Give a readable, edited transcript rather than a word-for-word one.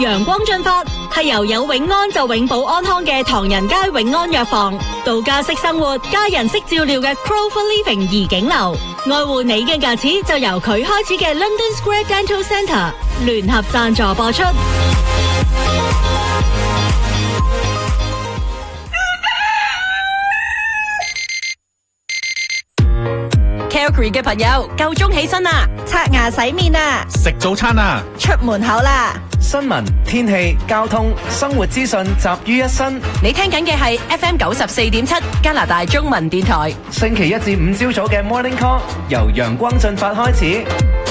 陽光進發係由有永安就永保安康嘅唐人街永安藥房，度假式生活家人式照料嘅 Clover Living 怡景樓，愛護你嘅牙齒就由佢開始嘅 London Square Dental Centre 聯合贊助播出。 Calgary 嘅朋友夠鐘起身啦， 刷牙洗面啦， 食早餐啦， 出門口啦。 新聞、天氣、交通、生活資訊集於一身。 你聽緊嘅係 FM 94.7加拿大中文電台。 星期一至五朝早嘅 Morning Call 由陽光進發開始。